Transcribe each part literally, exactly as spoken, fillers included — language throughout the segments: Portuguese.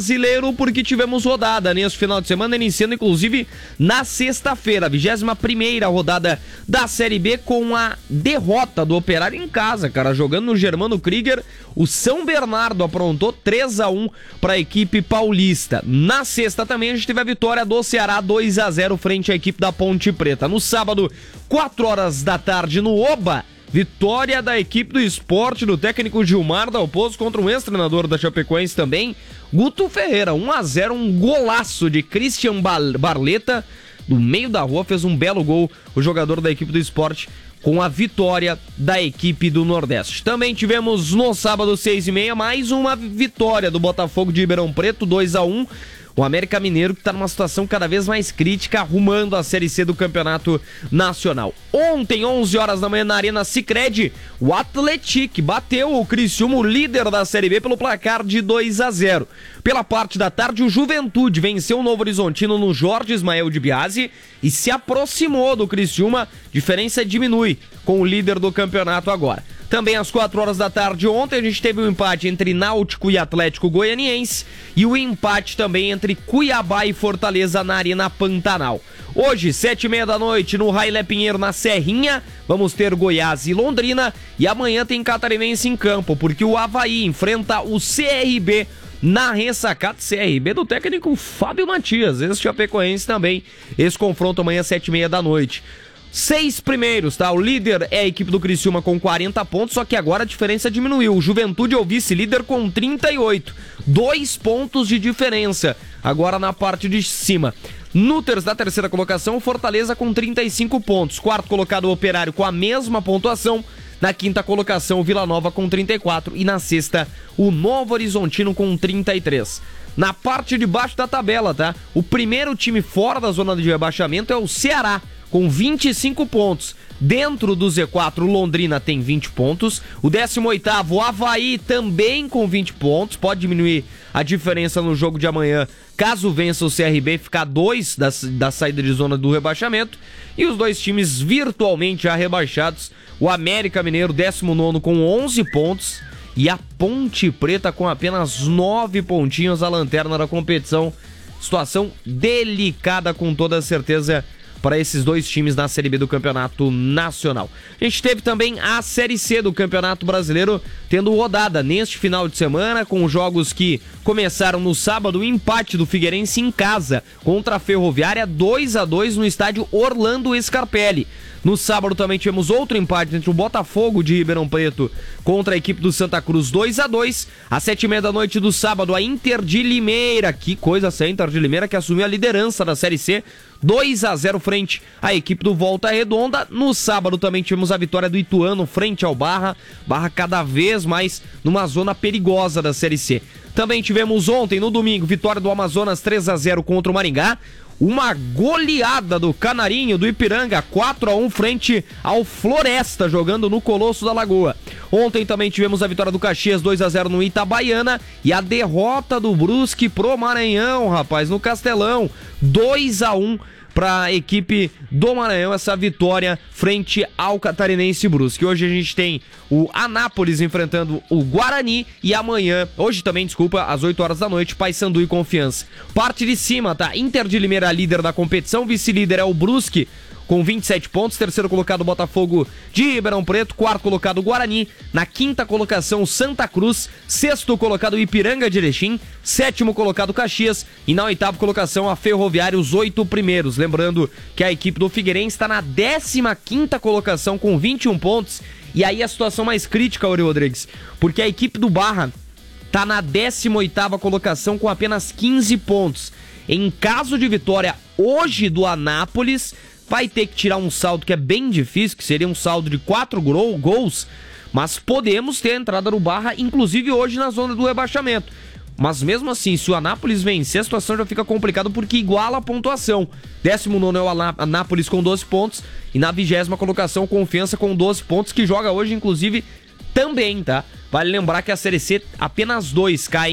Brasileiro, porque tivemos rodada nesse final de semana, iniciando inclusive na sexta-feira, a vigésima primeira rodada da Série B, com a derrota do Operário em casa, cara, jogando no Germano Krieger. O São Bernardo aprontou três a um para a equipe paulista. Na sexta também a gente teve a vitória do Ceará, dois a zero frente à equipe da Ponte Preta. No sábado, quatro horas da tarde, no Oba, vitória da equipe do Sport, do técnico Gilmar Dalpozo, contra um ex-treinador da Chapecoense também, Guto Ferreira. Um a zero, um golaço de Christian Barleta, do meio da rua, fez um belo gol o jogador da equipe do Sport, com a vitória da equipe do Nordeste. Também tivemos no sábado, seis e meia, mais uma vitória do Botafogo de Ribeirão Preto, dois a um. O América Mineiro, que está numa situação cada vez mais crítica, arrumando a Série C do Campeonato Nacional. Ontem, onze horas da manhã, na Arena Sicredi, o Atlético bateu o Criciúma, o líder da Série B, pelo placar de dois a zero. Pela parte da tarde, o Juventude venceu o Novo Horizontino no Jorge Ismael de Biasi e se aproximou do Criciúma. Diferença diminui com o líder do campeonato agora. Também às quatro horas da tarde ontem a gente teve um empate entre Náutico e Atlético Goianiense e o empate também entre Cuiabá e Fortaleza na Arena Pantanal. Hoje, sete e meia da noite, no Railé Pinheiro, na Serrinha, vamos ter Goiás e Londrina, e amanhã tem Catarinense em campo, porque o Avaí enfrenta o C R B na ressacada. C R B do técnico Fábio Matias, esse chapecoense também. Esse confronto amanhã, sete e meia da noite. Seis primeiros, tá? O líder é a equipe do Criciúma com quarenta pontos, só que agora a diferença diminuiu. O Juventude é o vice-líder com trinta e oito. Dois pontos de diferença agora na parte de cima. No terço da terceira colocação, o Fortaleza com trinta e cinco pontos. Quarto colocado, o Operário com a mesma pontuação. Na quinta colocação, o Vila Nova com trinta e quatro. E na sexta, o Novo Horizontino com trinta e três. Na parte de baixo da tabela, tá? O primeiro time fora da zona de rebaixamento é o Ceará, com vinte e cinco pontos. Dentro do Z quatro, o Londrina tem vinte pontos. O décimo oitavo, o Avaí, também com vinte pontos. Pode diminuir a diferença no jogo de amanhã, caso vença o C R B, ficar dois da, da saída de zona do rebaixamento. E os dois times virtualmente já rebaixados. O América Mineiro, décimo nono, com onze pontos. E a Ponte Preta com apenas nove pontinhos, a lanterna da competição. Situação delicada, com toda certeza, para esses dois times na Série B do Campeonato Nacional. A gente teve também a Série C do Campeonato Brasileiro tendo rodada neste final de semana, com jogos que começaram no sábado. O empate do Figueirense em casa contra a Ferroviária, dois a dois no estádio Orlando Scarpelli. No sábado também tivemos outro empate entre o Botafogo de Ribeirão Preto contra a equipe do Santa Cruz, dois a dois. Às sete e meia da noite do sábado, a Inter de Limeira, que coisa essa Inter de Limeira, que assumiu a liderança da Série C, dois a zero frente à equipe do Volta Redonda. No sábado também tivemos a vitória do Ituano frente ao Barra. Barra cada vez mais numa zona perigosa da Série C. Também tivemos ontem, no domingo, vitória do Amazonas três a zero contra o Maringá. Uma goleada do Canarinho do Ipiranga, quatro a um frente ao Floresta, jogando no Colosso da Lagoa. Ontem também tivemos a vitória do Caxias, dois a zero no Itabaiana, e a derrota do Brusque pro Maranhão, rapaz, no Castelão, dois a um para a equipe do Maranhão, essa vitória frente ao Catarinense Brusque. Hoje a gente tem o Anápolis enfrentando o Guarani e amanhã, hoje também, desculpa, às oito horas da noite, Paysandu e Confiança. Parte de cima, tá? Inter de Limeira, líder da competição, vice-líder é o Brusque com vinte e sete pontos, terceiro colocado Botafogo de Ribeirão Preto, quarto colocado Guarani, na quinta colocação Santa Cruz, sexto colocado Ipiranga de Erechim, sétimo colocado Caxias e na oitava colocação a Ferroviária, os oito primeiros. Lembrando que a equipe do Figueirense está na décima quinta colocação com vinte e um pontos, e aí a situação mais crítica, Ori Rodrigues, porque a equipe do Barra está na décima oitava colocação com apenas quinze pontos. Em caso de vitória hoje do Anápolis, vai ter que tirar um saldo que é bem difícil, que seria um saldo de quatro gols, mas podemos ter a entrada do Barra, inclusive hoje, na zona do rebaixamento. Mas mesmo assim, se o Anápolis vencer, a situação já fica complicada porque iguala a pontuação. Décimo nono é o Anápolis com doze pontos e na vigésima colocação Confiança com doze pontos, que joga hoje, inclusive, também, tá? Vale lembrar que a Série C, apenas dois caem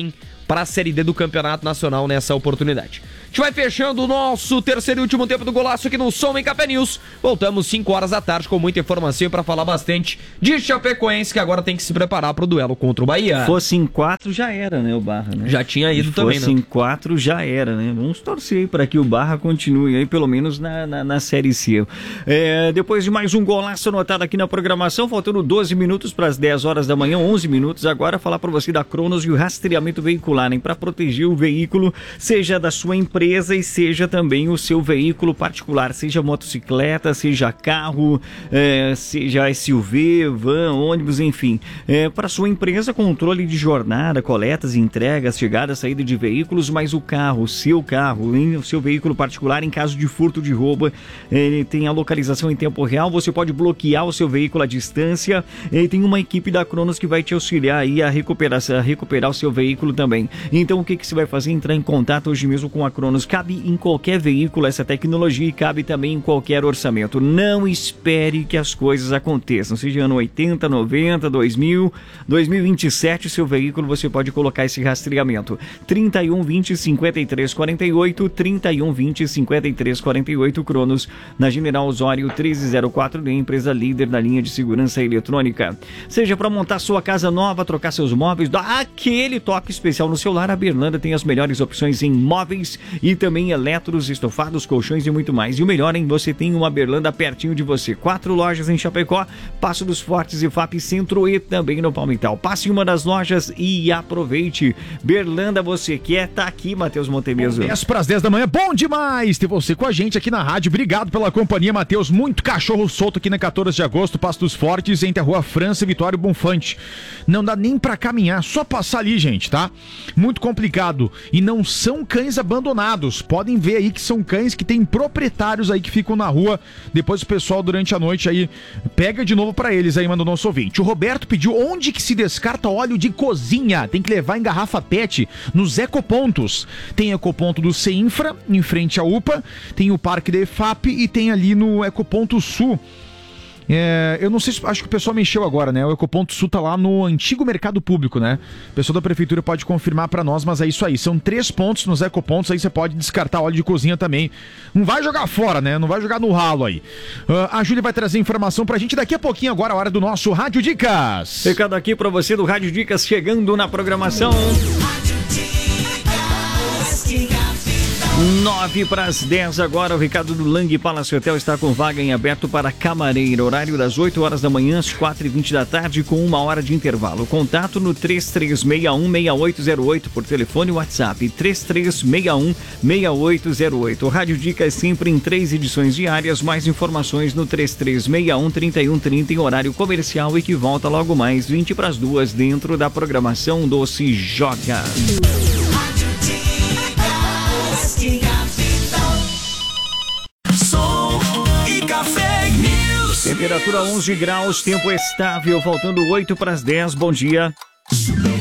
para a Série D do Campeonato Nacional nessa oportunidade. A gente vai fechando o nosso terceiro e último tempo do Golaço aqui no Som em Café News. Voltamos cinco horas da tarde com muita informação para falar bastante de Chapecoense, que agora tem que se preparar para o duelo contra o Bahia. Se fosse em quatro já era, né, o Barra, né? Já tinha ido Se também, né? Se fosse em quatro já era, né? Vamos torcer para que o Barra continue aí, pelo menos na, na, na Série C. É, depois de mais um golaço anotado aqui na programação, faltando doze minutos para as dez horas da manhã, onze minutos agora, falar para você da Cronos e o rastreamento veicular, hein? Para proteger o veículo, seja da sua empresa e seja também o seu veículo particular, seja motocicleta, seja carro, é, seja S U V, van, ônibus, enfim. É, para sua empresa, controle de jornada, coletas, entregas, chegada, saída de veículos, mas o carro, o seu carro, hein, o seu veículo particular, em caso de furto, de roubo, ele tem a localização em tempo real, você pode bloquear o seu veículo à distância, e tem uma equipe da Cronos que vai te auxiliar aí a recuperar, a recuperar o seu veículo também. Então o que, que você vai fazer? Entrar em contato hoje mesmo com a Cronos. Cabe em qualquer veículo essa tecnologia e cabe também em qualquer orçamento. Não espere que as coisas aconteçam. Seja ano oitenta, noventa, dois mil, dois mil e vinte e sete, seu veículo você pode colocar esse rastreamento. trinta e um, vinte, cinquenta e três, quarenta e oito, trinta e um, vinte, cinquenta e três, quarenta e oito, Cronos, na General Osório treze zero quatro, da empresa líder da linha de segurança eletrônica. Seja para montar sua casa nova, trocar seus móveis, dar aquele toque especial no seu lar, a Berlanda tem as melhores opções em móveis e também eletros, estofados, colchões e muito mais. E o melhor, hein? Você tem uma Berlanda pertinho de você. Quatro lojas em Chapecó, Passo dos Fortes e F A P Centro e também no Palmital. Passe em uma das lojas e aproveite. Berlanda, você quer? Tá aqui, Matheus Montemeso. dez para as dez da manhã, bom demais ter você com a gente aqui na rádio. Obrigado pela companhia, Matheus. Muito cachorro solto aqui na quatorze de agosto, Passo dos Fortes, entre a Rua França e Vitório Bonfante. Não dá nem pra caminhar, só passar ali, gente, tá? Muito complicado. E não são cães abandonados. Podem ver aí que são cães que tem proprietários aí que ficam na rua. Depois o pessoal durante a noite aí pega de novo pra eles aí, manda o nosso ouvinte. O Roberto pediu onde que se descarta óleo de cozinha. Tem que levar em garrafa pet nos ecopontos. Tem ecoponto do CEINFRA, em frente à U P A. Tem o Parque da E F A P e tem ali no Ecoponto Sul. É, eu não sei se, acho que o pessoal mexeu agora, né? O Ecoponto Sul tá lá no antigo mercado público, né? O pessoal da prefeitura pode confirmar pra nós, mas é isso aí. São três pontos nos ecopontos, aí você pode descartar óleo de cozinha também. Não vai jogar fora, né? Não vai jogar no ralo aí. Uh, a Júlia vai trazer informação pra gente daqui a pouquinho, agora a hora do nosso Rádio Dicas. Recado aqui pra você do Rádio Dicas, chegando na programação. nove para as dez agora, o recado do Lang Palace Hotel está com vaga em aberto para camareira, horário das oito horas da manhã às quatro e vinte da tarde, com uma hora de intervalo. Contato no três três seis um, seis oito zero oito por telefone e WhatsApp, três três seis um, seis oito zero oito. O Rádio Dicas sempre em três edições diárias, mais informações no três três seis um, trinta e um trinta em horário comercial e que volta logo mais vinte para as duas dentro da programação do Se Joga. Som e Café News. Temperatura onze graus, tempo estável, faltando oito para as dez. Bom dia.